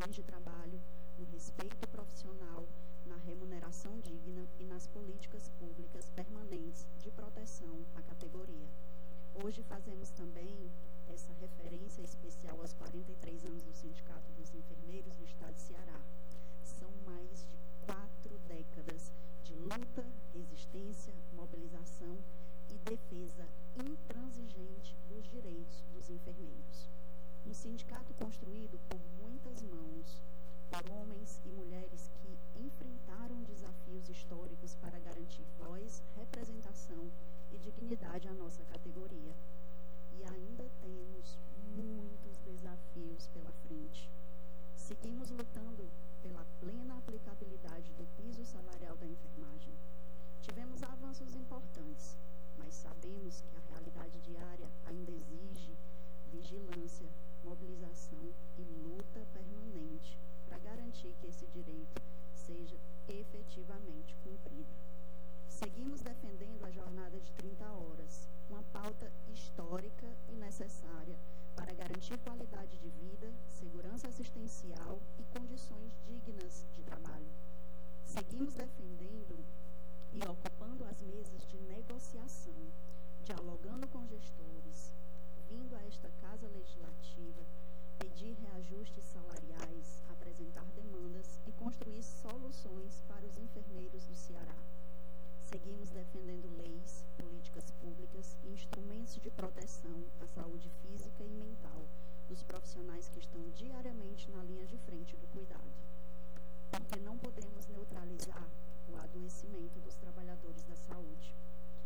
condições de trabalho, no respeito profissional, na remuneração digna e nas políticas públicas permanentes de proteção à categoria. Hoje fazemos também essa referência especial aos 43 anos do Sindicato dos Enfermeiros do Estado de Ceará. São mais de 4 décadas de luta, resistência, mobilização e defesa intransigente dos direitos dos enfermeiros. Um sindicato construído por muitas mãos, por homens e mulheres que enfrentaram desafios históricos para garantir voz, representação e dignidade à nossa categoria. E ainda temos muitos desafios pela frente. Seguimos lutando pela plena aplicabilidade do piso salarial da enfermagem. Tivemos avanços importantes, mas sabemos que a realidade diária ainda exige vigilância, mobilização e luta permanente para garantir que esse direito seja efetivamente cumprido. Seguimos defendendo a jornada de 30 horas, uma pauta histórica e necessária para garantir qualidade de vida, segurança assistencial e condições dignas de trabalho. Seguimos defendendo e ocupando as mesas de negociação, dialogando com gestores, vindo a esta Casa Legislativa, pedir reajustes salariais, apresentar demandas e construir soluções para os enfermeiros do Ceará. Seguimos defendendo leis, políticas públicas e instrumentos de proteção à saúde física e mental dos profissionais que estão diariamente na linha de frente do cuidado. Porque não podemos neutralizar o adoecimento dos trabalhadores da saúde.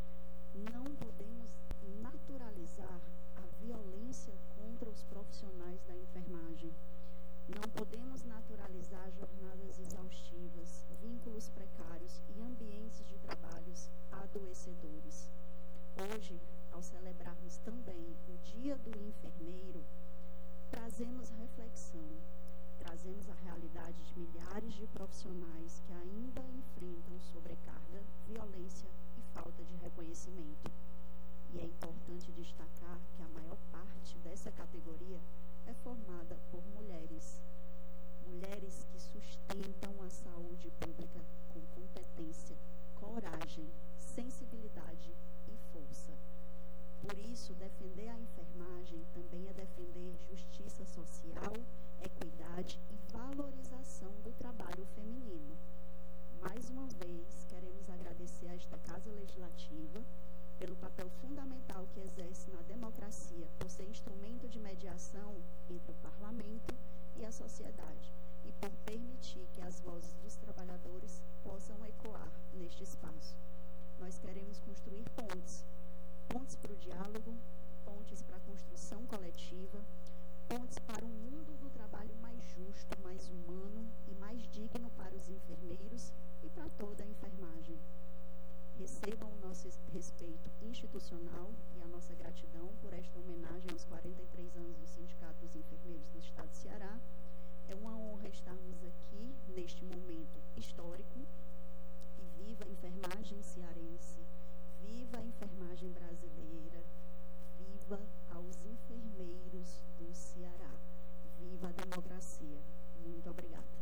Não podemos naturalizar a violência contra os profissionais da enfermagem. Não podemos naturalizar jornadas exaustivas, vínculos precários e ambientes de trabalhos adoecedores. Hoje, ao celebrarmos também o Dia do Enfermeiro, trazemos reflexão, trazemos a realidade de milhares de profissionais que ainda enfrentam sobrecarga, violência e falta de reconhecimento. E é importante destacar que a maior parte dessa categoria é formada por mulheres. Mulheres que sustentam a saúde pública com competência, coragem, sensibilidade e força. Por isso, defender a enfermagem também é defender justiça social, equidade e valorização do trabalho feminino. Mais uma vez, queremos agradecer a esta Casa Legislativa pelo papel fundamental que exerce na democracia, por ser instrumento de mediação entre o parlamento e a sociedade, e por permitir que as vozes dos trabalhadores possam ecoar neste espaço. Nós queremos construir pontes para o diálogo, pontes para a construção coletiva, pontes para um mundo do trabalho mais justo, mais humano e mais digno para os enfermeiros e para toda a enfermagem. Recebam o nosso respeito institucional e a nossa gratidão por esta homenagem aos 43 anos do Sindicato dos Enfermeiros do Estado de Ceará. É uma honra estarmos aqui neste momento histórico. E viva a enfermagem cearense, viva a enfermagem brasileira, viva aos enfermeiros do Ceará, viva a democracia. Muito obrigada.